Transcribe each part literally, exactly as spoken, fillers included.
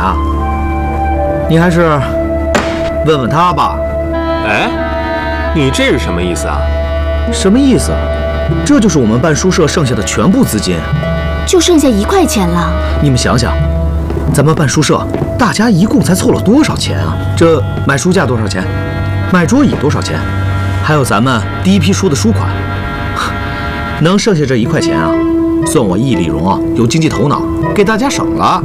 啊？你还是问问他吧。 哎，你这是什么意思啊？ 什么意思？这就是我们办书社剩下的全部资金， 就剩下一块钱了。 你们想想，咱们办书社，大家一共才凑了多少钱啊？这买书架多少钱？买桌椅多少钱？还有咱们第一批书的书款，能剩下这一块钱啊？算我易立荣啊有经济头脑，给大家省了。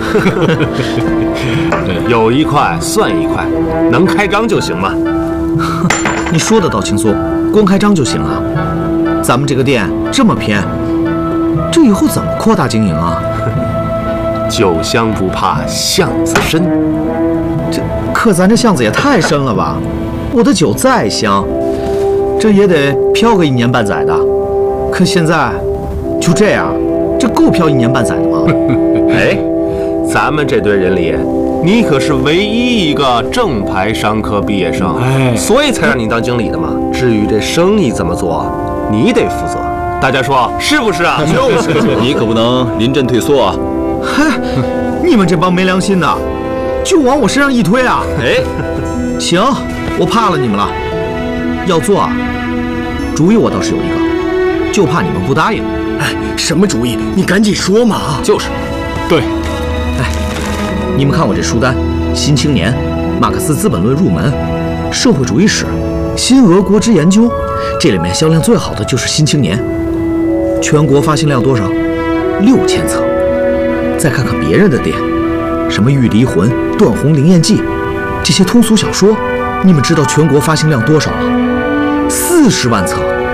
有一块算一块，能开张就行嘛。 你说的倒轻松，光开张就行了。咱们这个店这么偏，这以后怎么扩大经营啊？ 酒香不怕巷子深， 这可咱这巷子也太深了吧？我的酒再香，这也得飘个一年半载的。可现在就这样，这够飘一年半载的吗？ 哎，咱们这堆人里，你可是唯一一个正牌商科毕业生，哎，所以才让你当经理的嘛。至于这生意怎么做，你得负责。大家说是不是啊？ 就是，你可不能临阵退缩啊！ 嗨，你们这帮没良心的，就往我身上一推啊！ 哎， 行，我怕了你们了。要做啊，主意我倒是有一个，就怕你们不答应。 哎，什么主意？你赶紧说嘛！ 就是， 对。 哎，你们看我这书单，《新青年》、《马克思资本论入门》、《社会主义史》、《新俄国之研究》，这里面销量最好的就是《新青年》，全国发行量多少？六千册。再看看别人的店，什么《玉离魂》、《断鸿灵验记》，这些通俗小说，你们知道全国发行量多少吗？四十万册。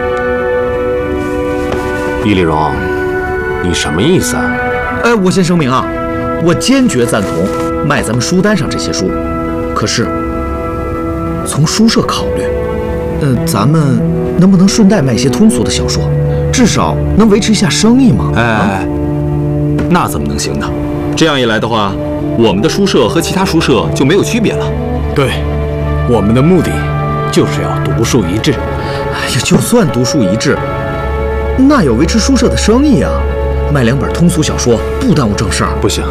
易立荣，你什么意思啊？ 哎，我先声明啊，我坚决赞同卖咱们书单上这些书。可是，从书社考虑，呃，咱们能不能顺带卖一些通俗的小说，至少能维持一下生意嘛？ 哎哎哎，那怎么能行呢？这样一来的话，我们的书社和其他书社就没有区别了。 对，我们的目的就是要独树一帜。 哎呀，就算独树一帜，那要维持书社的生意啊。卖两本通俗小说不耽误正事儿。 不行，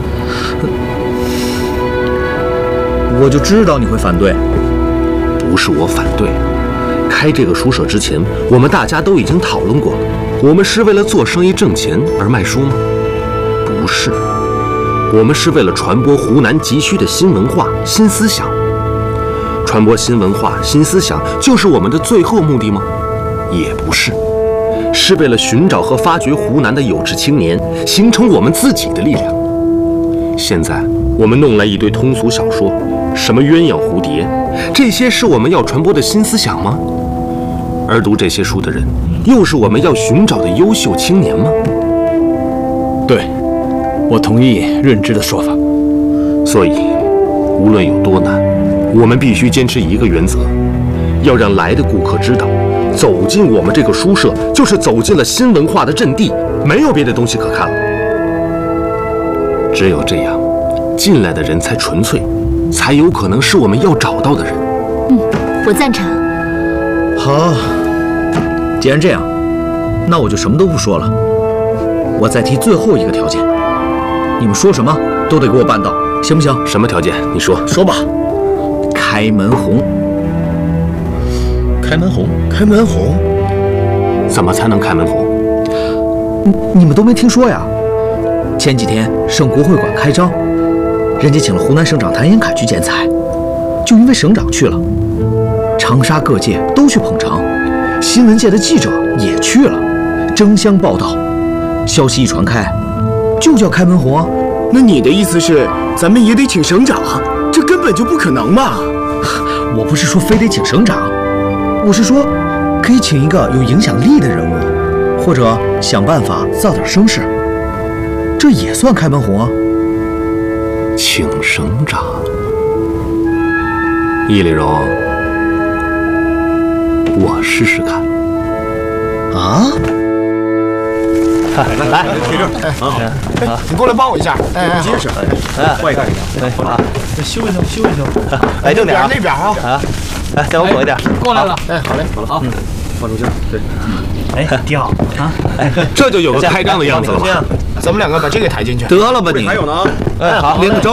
我就知道你会反对。 不是我反对，开这个书社之前，我们大家都已经讨论过，我们是为了做生意挣钱而卖书吗？不是，我们是为了传播湖南急需的新文化、新思想。传播新文化、新思想就是我们的最后目的吗？也不是，是为了寻找和发掘湖南的有志青年，形成我们自己的力量。现在我们弄来一堆通俗小说，什么鸳鸯蝴蝶，这些是我们要传播的新思想吗？而读这些书的人，又是我们要寻找的优秀青年吗？ 对，我同意润之的说法。 所以，无论有多难，我们必须坚持一个原则，要让来的顾客知道，走进我们这个书社，就是走进了新文化的阵地，没有别的东西可看了。只有这样，进来的人才纯粹，才有可能是我们要找到的人。 嗯，我赞成。 好，既然这样，那我就什么都不说了。我再提最后一个条件，你们说什么都得给我办到，行不行？ 什么条件？你说。 说吧。开门红。 开门红？ 开门红？ 怎么才能开门红？ 你你们都没听说呀？前几天省国会馆开张，人家请了湖南省长谭延闿去剪彩，就因为省长去了，长沙各界都去捧场，新闻界的记者也去了，争相报道。消息一传开，就叫开门红啊！ 那你的意思是，咱们也得请省长？这根本就不可能嘛！ 我不是说非得请省长，我是说可以请一个有影响力的人物，或者想办法造点声势，这也算开门红啊。 请省长，易立荣，我试试看。 啊？ 来来，铁柱，哎，哎，你过来帮我一下，哎哎，结实，哎，换一个， 哎，啊， 修一修，修一修， 来正点啊， 那边啊， 啊，来，再往左一点， 过来了，哎，好嘞，好了，好， 放中心，对， 哎，挺好啊， 哎，这就有个开张的样子了嘛。 咱们两个把这个抬进去， 得了吧你， 还有呢， 哎，好，连个招。